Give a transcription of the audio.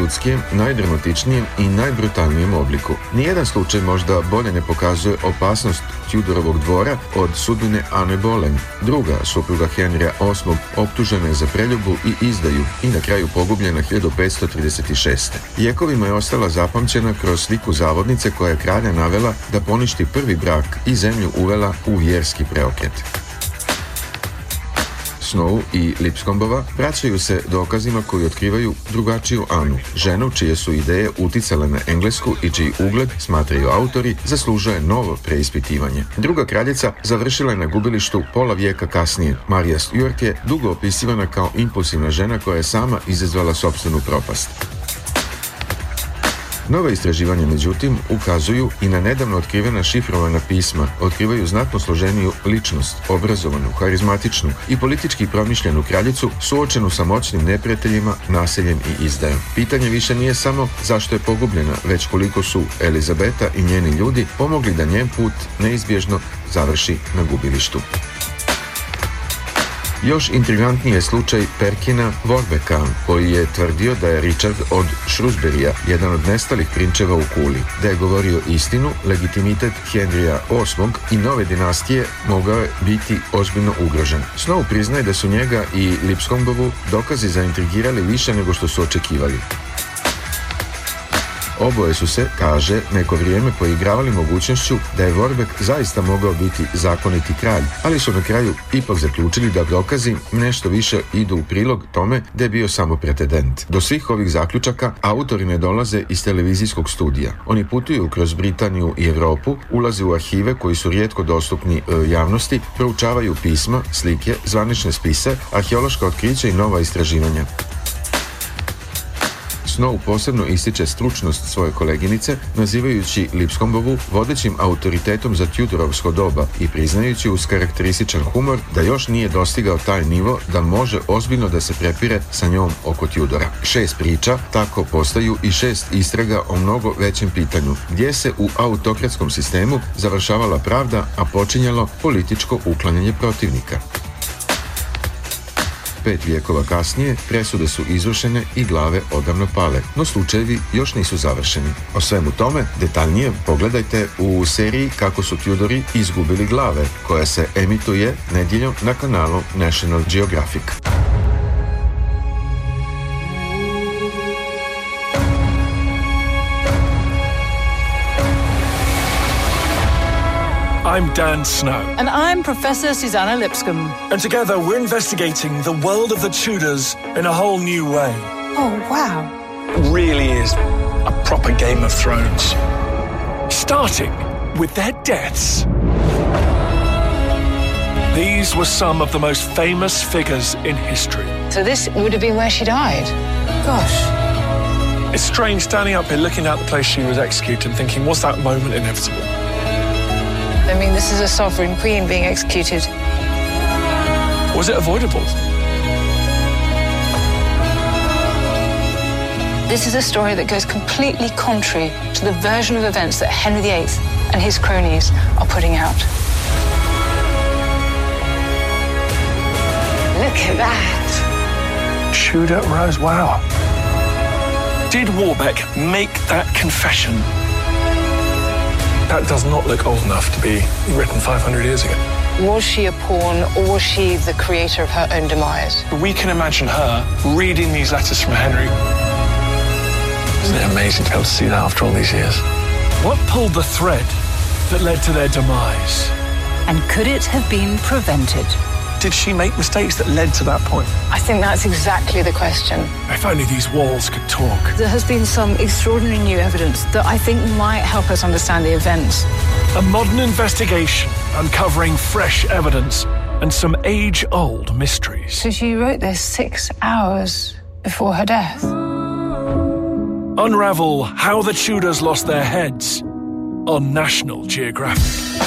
najljudskijem, najdramatičnijem i najbrutalnijem obliku. Nijedan slučaj možda bolje ne pokazuje opasnost Tudorovog dvora od sudbine Anne Boleyn, druga supruga Henrya VIII, optužena je za preljubu i izdaju i na kraju pogubljena 1536. Vjekovima je ostala zapamćena kroz sliku zavodnice koja je kralja navela da poništi prvi brak i zemlju uvela u vjerski preokret. Snow i Lipscombova vraćaju se dokazima koji otkrivaju drugačiju Anu, ženu čije su ideje uticale na Englesku i čiji ugled, smatraju autori, zaslužuje novo preispitivanje. Druga kraljica završila je na gubilištu pola vijeka kasnije. Marija Stuart je dugo opisivana kao impulsivna žena koja je sama izazvala sopstvenu propast. Nova istraživanja, međutim, ukazuju i na nedavno otkrivena šifrovana pisma, otkrivaju znatno složeniju ličnost, obrazovanu, harizmatičnu i politički promišljenu kraljicu suočenu sa moćnim neprijateljima, nasiljem i izdajom. Pitanje više nije samo zašto je pogubljena, već koliko su Elizabeta i njeni ljudi pomogli da njen put neizbježno završi na gubilištu. Još intrigantniji je slučaj Perkina Warbecka, koji je tvrdio da je Richard od Shrewsburyja, jedan od nestalih prinčeva u kuli. Da je govorio istinu, legitimitet Henrya VIII i nove dinastije mogao je biti ozbiljno ugrožen. Snow priznaje da su njega i Lipscombovu dokazi zaintrigirali više nego što su očekivali. Oboje su se, kaže, neko vrijeme poigravali mogućnošću da je Warbeck zaista mogao biti zakoniti kralj, ali su na kraju ipak zaključili da dokazi nešto više idu u prilog tome da je bio samo pretendent. Do svih ovih zaključaka autori ne dolaze iz televizijskog studija. Oni putuju kroz Britaniju i Europu, ulaze u arhive koji su rijetko dostupni javnosti, proučavaju pisma, slike, zvanične spise, arheološka otkrića i nova istraživanja. Snow posebno ističe stručnost svoje koleginice, nazivajući Lipscombovu vodećim autoritetom za Tudorovsko doba i priznajući uz karakterističan humor da još nije dostigao taj nivo da može ozbiljno da se prepire sa njom oko Tudora. 6 priča tako postaju i 6 istraga o mnogo većem pitanju, gdje se u autokratskom sistemu završavala pravda, a počinjalo političko uklanjanje protivnika. 5 vijekova kasnije presude su izvršene i glave odavno pale, no slučajevi još nisu završeni. O svemu tome detaljnije pogledajte u seriji Kako su Tudori izgubili glave, koja se emituje nedjeljom na kanalu National Geographic. I'm Dan Snow. And I'm Professor Susanna Lipscomb. And together we're investigating the world of the Tudors in a whole new way. Oh, wow. It really is a proper Game of Thrones. Starting with their deaths. These were some of the most famous figures in history. So this would have been where she died? Gosh. It's strange standing up here looking at the place she was executed and thinking, was that moment inevitable? I mean, this is a sovereign queen being executed. Was it avoidable? This is a story that goes completely contrary to the version of events that Henry VIII and his cronies are putting out. Look at that. Tudor Rose, wow. Did Warbeck make that confession? That does not look old enough to be written 500 years ago. Was she a pawn, or was she the creator of her own demise? We can imagine her reading these letters from Henry. Isn't it amazing to be able to see that after all these years? What pulled the thread that led to their demise? And could it have been prevented? Did she make mistakes that led to that point? I think that's exactly the question. If only these walls could talk. There has been some extraordinary new evidence that I think might help us understand the events. A modern investigation uncovering fresh evidence and some age-old mysteries. So she wrote this 6 hours before her death. Unravel how the Tudors lost their heads on National Geographic.